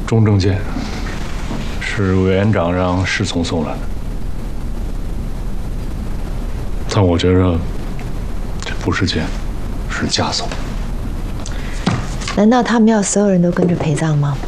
钟正健，是委员长让侍从送来的，但我觉着这不是剑，是枷锁。 难道他们要所有人都跟着陪葬吗？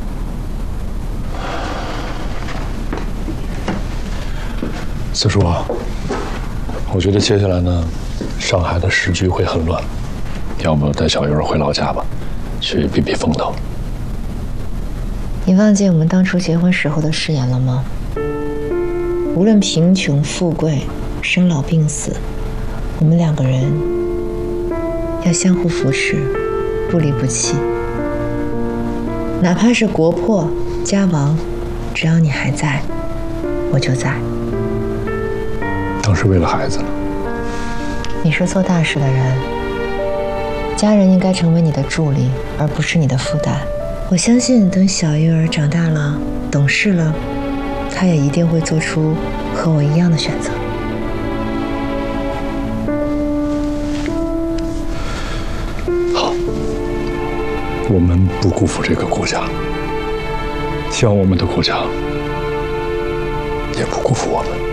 四叔啊，我觉得接下来呢，上海的时局会很乱，要不带小鱼儿回老家吧，去避避风头。 你忘记我们当初结婚时候的誓言了吗？无论贫穷富贵、生老病死，我们两个人要相互扶持，不离不弃。哪怕是国破家亡，只要你还在，我就在。 当时为了孩子呢。 你是做大事的人，家人应该成为你的助力，而不是你的负担。 我相信，等小鱼儿长大了、懂事了，她也一定会做出和我一样的选择。 好，我们不辜负这个国家，希望我们的国家也不辜负我们。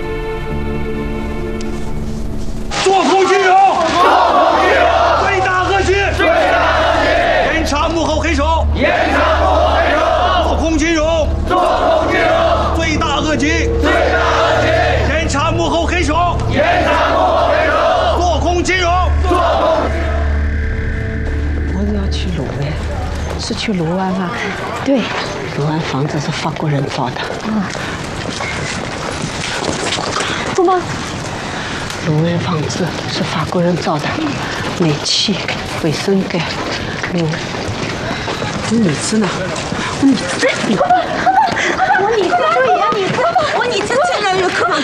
做空军勇，最大恶极，严查幕后黑手。 做空军勇，罪大恶极，严查幕后黑手，做空军勇。 我是要去卢湾，是去卢湾吗？ 对， 卢湾房子是法国人造的。 姑妈， 卢湾房子是法国人造的，煤气、卫生间，我椅子呢？我椅子在哪？ 我椅子对呀，椅子，我椅子竟然有客房。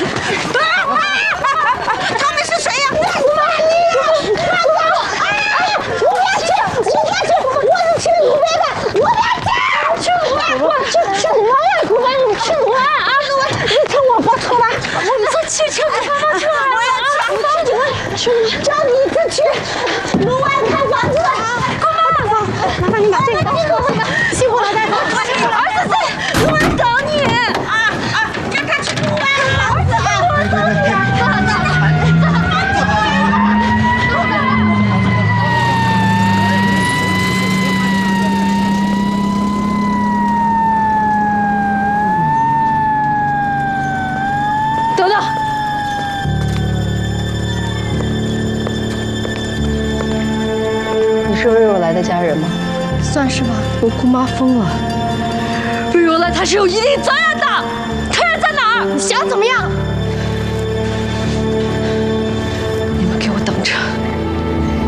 他们是谁呀？我你慢走！哎，我不要去，我是去鲁班的，我不要去鲁班，去鲁班呀，鲁班，去鲁班啊！你听我不错吧？你说去鲁班去哪？我要去鲁班，叫你自去鲁班看房子。麻烦你把这个带走，辛苦了，大哥。儿子在卢湾等你。让他去卢湾，儿子在卢湾等你。 等等，你是瑞若来的家人吗？ 算是吧，我姑妈疯了。瑞若来，她是有一定责任的。责任在哪儿？ 你想怎么样？